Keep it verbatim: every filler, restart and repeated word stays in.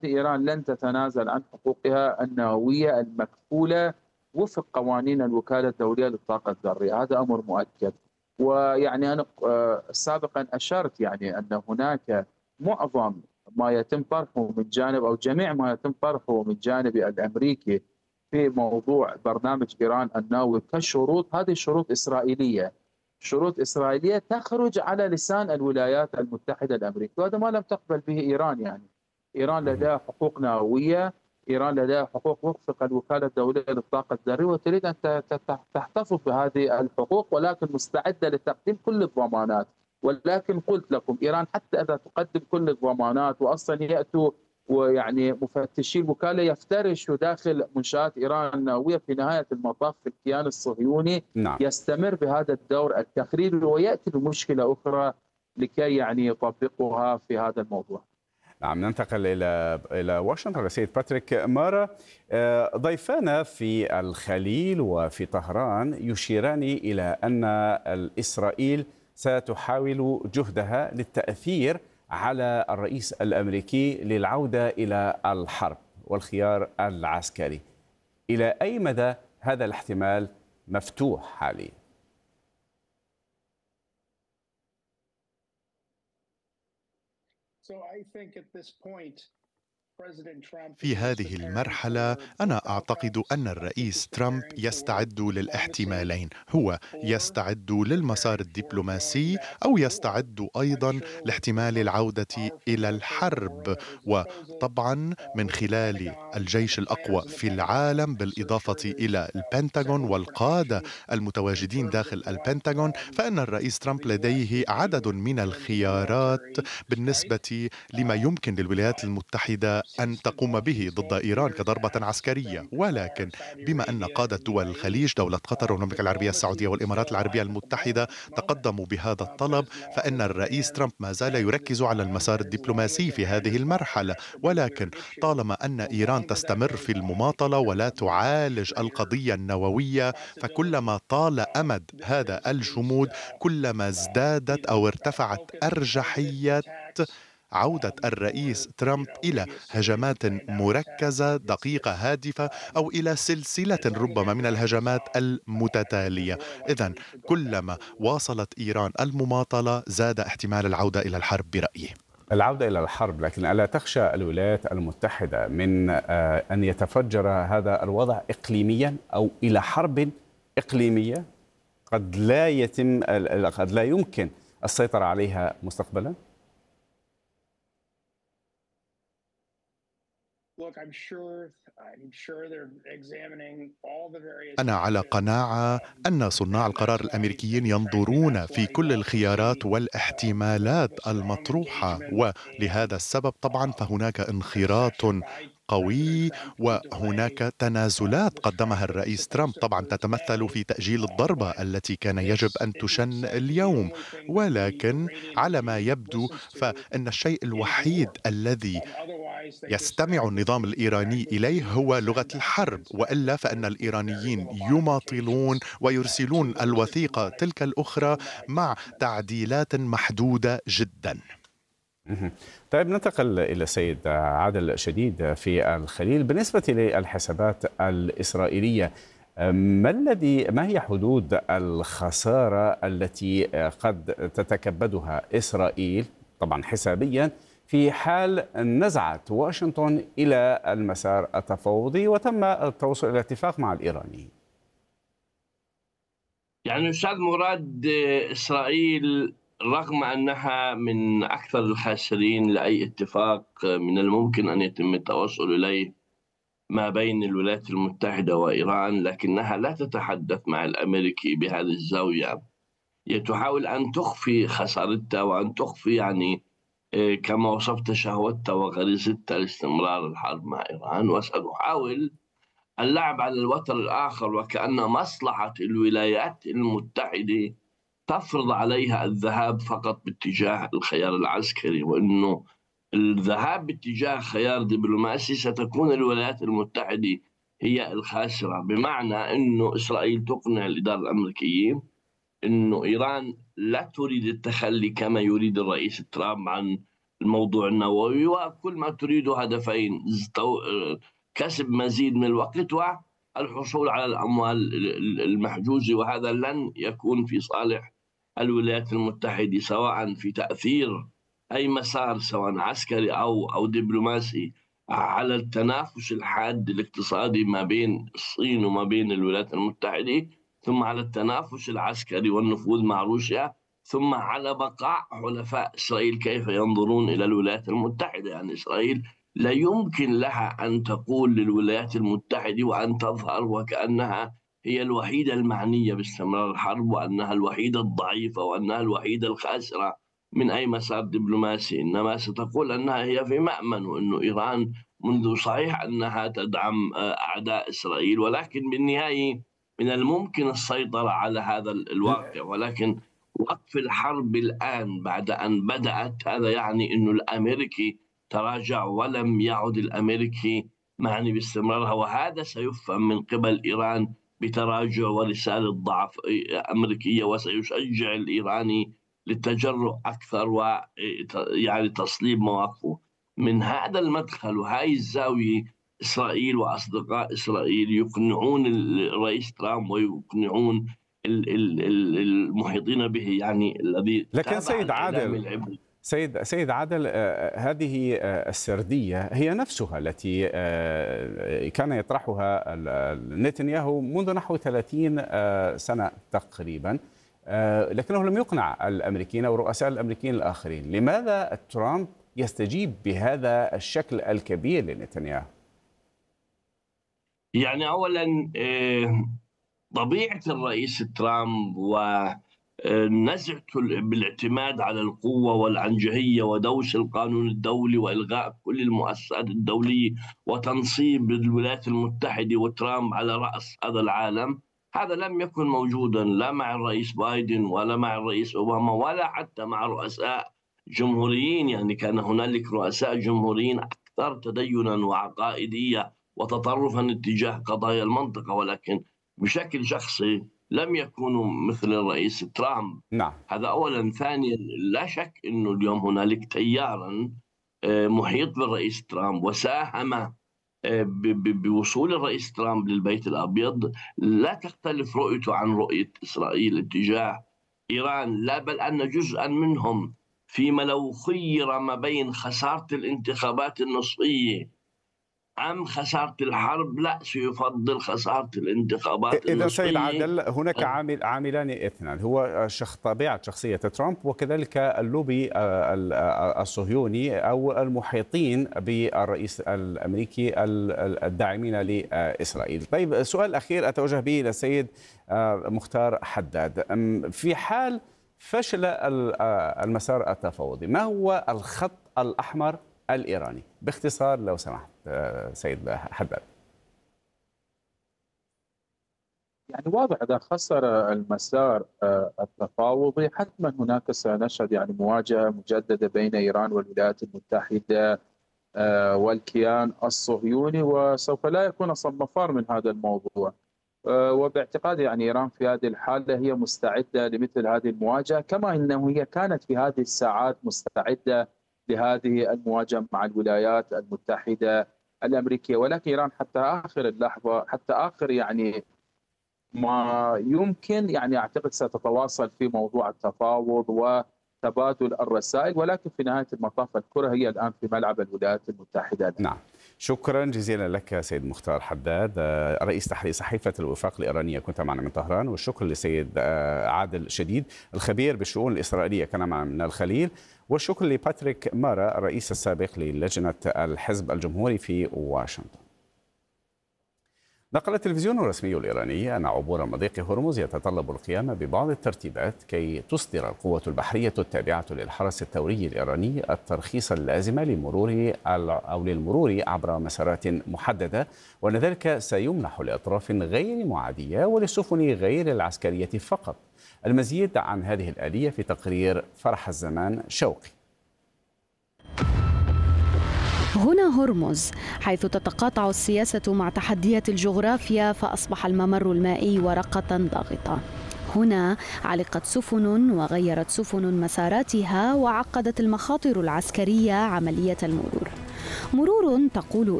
إيران لن تتنازل عن حقوقها النووية المكفولة وفق قوانين الوكالة الدولية للطاقة الذرية، هذا أمر مؤكد. ويعني أنا آه، سابقا أشرت يعني أن هناك معظم ما يتم طرحه من جانب أو جميع ما يتم طرحه من جانب الأمريكي في موضوع برنامج إيران النووي كشروط، هذه شروط إسرائيلية، شروط إسرائيلية تخرج على لسان الولايات المتحدة الأمريكية، وهذا ما لم تقبل به إيران. يعني إيران مهم. لديها حقوق نووية، إيران لديها حقوق وفق الوكالة الدولية للطاقة الذرية، وتريد أن ت- ت- تحتفظ بهذه الحقوق، ولكن مستعدة لتقديم كل الضمانات. ولكن قلت لكم إيران حتى إذا تقدم كل الضمانات وأصلا يأتوا ويعني مفتشي الوكالة يفترشوا داخل منشآت إيران النووية، في نهاية المطاف في الكيان الصهيوني نعم. يستمر بهذا الدور التخريبي ويأتي بمشكلة أخرى لكي يعني يطبقها في هذا الموضوع. نعم، ننتقل إلى إلى واشنطن. السيد باتريك مارا، آه، ضيفانا في الخليل وفي طهران يشيران إلى أن إسرائيل ستحاول جهدها للتأثير على الرئيس الأمريكي للعودة إلى الحرب والخيار العسكري. إلى أي مدى هذا الاحتمال مفتوح حاليا؟ في هذه المرحلة أنا أعتقد أن الرئيس ترامب يستعد للاحتمالين، هو يستعد للمسار الدبلوماسي أو يستعد أيضا لاحتمال العودة إلى الحرب، وطبعا من خلال الجيش الأقوى في العالم بالإضافة إلى البنتاغون والقادة المتواجدين داخل البنتاغون، فإن الرئيس ترامب لديه عدد من الخيارات بالنسبة لما يمكن للولايات المتحدة أن تقوم به ضد إيران كضربة عسكرية. ولكن بما أن قادة دول الخليج، دولة قطر والمملكة العربية السعودية والإمارات العربية المتحدة تقدموا بهذا الطلب، فإن الرئيس ترامب ما زال يركز على المسار الدبلوماسي في هذه المرحلة. ولكن طالما أن إيران تستمر في المماطلة ولا تعالج القضية النووية، فكلما طال أمد هذا الجمود كلما ازدادت أو ارتفعت أرجحية عودة الرئيس ترامب إلى هجمات مركزة دقيقة هادفة أو إلى سلسلة ربما من الهجمات المتتالية. إذن كلما واصلت إيران المماطلة زاد احتمال العودة إلى الحرب برأيي. العودة إلى الحرب، لكن ألا تخشى الولايات المتحدة من آه، أن يتفجر هذا الوضع إقليميا أو إلى حرب إقليمية قد لا يتم قد لا يمكن السيطرة عليها مستقبلا؟ أنا على قناعة أن صناع القرار الأمريكيين ينظرون في كل الخيارات والاحتمالات المطروحة، ولهذا السبب طبعا فهناك انخراط قوي وهناك تنازلات قدمها الرئيس ترامب طبعا تتمثل في تأجيل الضربة التي كان يجب أن تشن اليوم. ولكن على ما يبدو فإن الشيء الوحيد الذي يستمع النظام الإيراني إليه هو لغة الحرب، وإلا فإن الإيرانيين يماطلون ويرسلون الوثيقة تلك الأخرى مع تعديلات محدودة جدا. مهم. طيب، ننتقل إلى السيد عادل شديد في الخليل. بالنسبة للحسابات الإسرائيلية، ما الذي ما هي حدود الخسارة التي قد تتكبدها إسرائيل طبعا حسابيا في حال نزعت واشنطن إلى المسار التفاوضي وتم التوصل إلى اتفاق مع الإيرانيين؟ يعني أستاذ مراد، إسرائيل رغم أنها من أكثر الخاسرين لأي اتفاق من الممكن أن يتم التوصل إليه ما بين الولايات المتحدة وإيران، لكنها لا تتحدث مع الأمريكي بهذه الزاوية. هي تحاول أن تخفي خسارتها وأن تخفي يعني كما وصفت شهوتها وغريزتها لاستمرار الحرب مع إيران، وستحاول اللعب على الوتر الآخر، وكأن مصلحة الولايات المتحدة تفرض عليها الذهاب فقط باتجاه الخيار العسكري، وأنه الذهاب باتجاه خيار دبلوماسي ستكون الولايات المتحدة هي الخاسرة. بمعنى أنه إسرائيل تقنع الإدارة الأمريكية أنه إيران لا تريد التخلي كما يريد الرئيس ترامب عن الموضوع النووي، وكل ما تريد هدفين: كسب مزيد من الوقت والحصول على الأموال المحجوزة، وهذا لن يكون في صالح الولايات المتحدة سواء في تأثير أي مسار سواء عسكري أو أو دبلوماسي على التنافس الحاد الاقتصادي ما بين الصين وما بين الولايات المتحدة، ثم على التنافس العسكري والنفوذ مع روسيا، ثم على بقاء حلفاء إسرائيل كيف ينظرون إلى الولايات المتحدة. يعني إسرائيل لا يمكن لها أن تقول للولايات المتحدة وأن تظهر وكأنها هي الوحيدة المعنية باستمرار الحرب، وأنها الوحيدة الضعيفة، وأنها الوحيدة الخاسرة من أي مسار دبلوماسي، إنما ستقول أنها هي في مأمن، وأنه إيران منذ صحيح أنها تدعم أعداء إسرائيل، ولكن بالنهاية من الممكن السيطرة على هذا الواقع. ولكن وقف الحرب الآن بعد أن بدأت، هذا يعني أنه الأمريكي تراجع ولم يعد الأمريكي معني باستمرارها، وهذا سيفهم من قبل إيران بتراجع ورسالة ضعف أمريكية، وسيشجع الإيراني للتجرؤ أكثر ويعني تصليب مواقفه. من هذا المدخل وهذه الزاوية إسرائيل وأصدقاء إسرائيل يقنعون الرئيس ترامب ويقنعون المحيطين به، يعني الذي لكن سيد عادل سيد سيد عادل هذه السردية هي نفسها التي كان يطرحها نتنياهو منذ نحو ثلاثين سنة تقريبا، لكنه لم يقنع الأمريكيين أو رؤساء الأمريكيين الآخرين. لماذا ترامب يستجيب بهذا الشكل الكبير لنتنياهو؟ يعني أولا طبيعة الرئيس ترامب ونزعته بالاعتماد على القوة والعنجهية ودوس القانون الدولي وإلغاء كل المؤسسات الدولية وتنصيب الولايات المتحدة وترامب على رأس هذا العالم، هذا لم يكن موجودا لا مع الرئيس بايدن ولا مع الرئيس أوباما ولا حتى مع رؤساء جمهوريين. يعني كان هنالك رؤساء جمهوريين أكثر تدينا وعقائدية وتطرفا اتجاه قضايا المنطقة، ولكن بشكل شخصي لم يكونوا مثل الرئيس ترامب. نعم. هذا أولا. ثانيا، لا شك أنه اليوم هنالك تيارا محيط بالرئيس ترامب وساهم بوصول الرئيس ترامب للبيت الأبيض لا تختلف رؤيته عن رؤية إسرائيل اتجاه إيران، لا بل أن جزءا منهم فيما لو خير ما بين خسارة الانتخابات النصفية أم خسارة الحرب لا سيفضل خسارة الانتخابات إذا النصفية. سيد عادل هناك عامل عاملان اثنان، هو شخص طبيعة شخصية ترامب وكذلك اللوبي الصهيوني أو المحيطين بالرئيس الأمريكي الداعمين لإسرائيل. طيب، سؤال أخير أتوجه به إلى السيد مختار حداد. في حال فشل المسار التفاوضي، ما هو الخط الأحمر الإيراني؟ باختصار لو سمحت سيد حداد. يعني واضح إذا خسر المسار التفاوضي حتما هناك سنشهد يعني مواجهة مجددة بين إيران والولايات المتحدة والكيان الصهيوني، وسوف لا يكون أصلا مفر من هذا الموضوع. وباعتقادي يعني إيران في هذه الحالة هي مستعدة لمثل هذه المواجهة، كما أنه هي كانت في هذه الساعات مستعدة لهذه المواجهة مع الولايات المتحدة الأمريكية. ولكن إيران حتى آخر اللحظة، حتى آخر يعني ما يمكن، يعني أعتقد ستتواصل في موضوع التفاوض وتبادل الرسائل، ولكن في نهاية المطاف الكرة هي الآن في ملعب الولايات المتحدة. نعم، شكرا جزيلا لك سيد مختار حداد، رئيس تحرير صحيفة الوفاق الإيرانية، كنت معنا من طهران. والشكر لسيد عادل شديد الخبير بالشؤون الإسرائيلية، كان معنا من الخليل. والشكر لباتريك مارا الرئيس السابق للجنة الحزب الجمهوري في واشنطن. نقل التلفزيون الرسمي الإيراني أن عبور مضيق هرمز يتطلب القيام ببعض الترتيبات كي تصدر القوة البحرية التابعة للحرس الثوري الإيراني الترخيص اللازم للمرور أو للمرور عبر مسارات محددة، وأن ذلك سيمنح لأطراف غير معادية وللسفن غير العسكرية فقط. المزيد عن هذه الآلية في تقرير فرح الزمان شوقي. هنا هرمز، حيث تتقاطع السياسة مع تحديات الجغرافيا، فأصبح الممر المائي ورقة ضاغطة. هنا علقت سفن وغيرت سفن مساراتها، وعقدت المخاطر العسكرية عملية المرور. مرور تقول